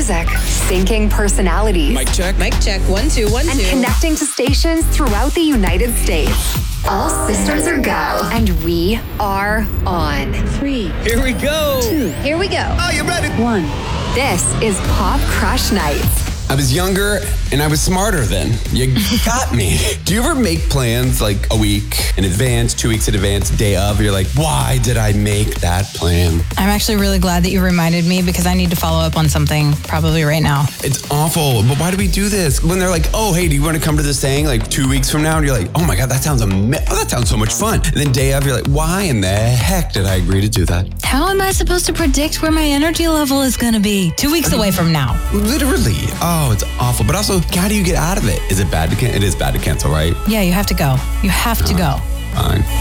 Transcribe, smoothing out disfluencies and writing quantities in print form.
music, syncing personalities, Mic check. Mic check. 1, 2, 1, 2. and connecting to stations throughout the United States. All systems are go, and we are on. 3. Here we go. 2. Here we go. Are you ready? 1. This is Pop Crush Nights. I was younger and I was smarter then. You got me. Do you ever make plans like a week in advance, 2 weeks in advance, day of? You're like, why did I make that plan? I'm actually really glad that you reminded me because I need to follow up on something probably right now. It's awful, but why do we do this? When they're like, oh, hey, do you want to come to this thing like 2 weeks from now? And you're like, oh my God, that sounds that sounds so much fun. And then day of, you're like, why in the heck did I agree to do that? How am I supposed to predict where my energy level is going to be 2 weeks away from now? Literally. Oh, it's awful. But also, how do you get out of it? Is it bad to cancel? It is bad to cancel, right? Yeah, you have to go. You have to go. Fine.